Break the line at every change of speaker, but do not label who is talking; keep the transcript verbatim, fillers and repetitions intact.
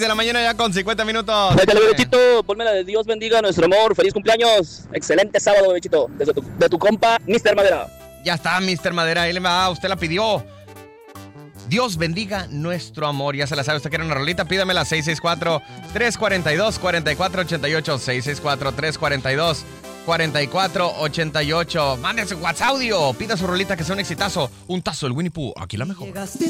de la mañana ya con cincuenta minutos.
Déjale, bebechito, ponme la de Dios bendiga nuestro amor. Feliz cumpleaños. Excelente sábado, bebechito. Desde tu, de tu compa, mister Madera.
Ya está, mister Madera. Ahí le va, usted la pidió. Dios bendiga nuestro amor. Ya se la sabe, usted quiere una rolita, pídamela. seis seis cuatro, tres cuatro dos, cuatro cuatro ocho ocho. seis seis cuatro, tres cuatro dos, cuatro cuatro ocho ocho. Mande su WhatsApp audio. Pida su rolita que sea un exitazo. Un tazo, el Winnie Pooh. Aquí la mejor.